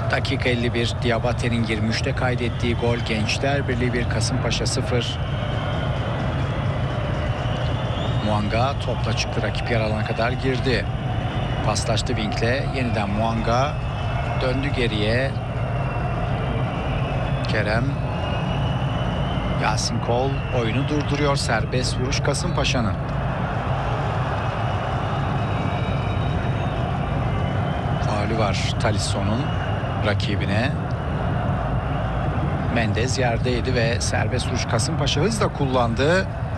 Dakika 51, Diabate'nin 23'te kaydettiği gol. Gençler Birliği 1, Kasımpaşa 0. Muanga topla çıktı, rakip yer alana kadar girdi. Paslaştı Wink'le, yeniden Muanga döndü geriye. Kerem, Yasin Kol oyunu durduruyor. Serbest vuruş Kasımpaşa'nın. Faulü var Talisson'un rakibine. Mendez yerdeydi ve serbest vuruş Kasımpaşa hızla kullandı.